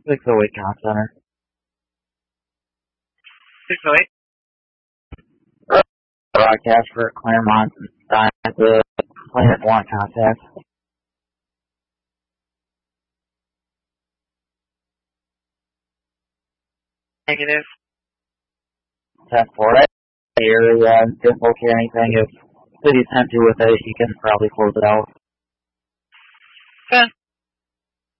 608 Con Center. 608. Broadcast for Claremont and the Planet One contact. Negative. 10-4. Area, dislocate anything. If city's empty with it, you can probably close it out. Okay.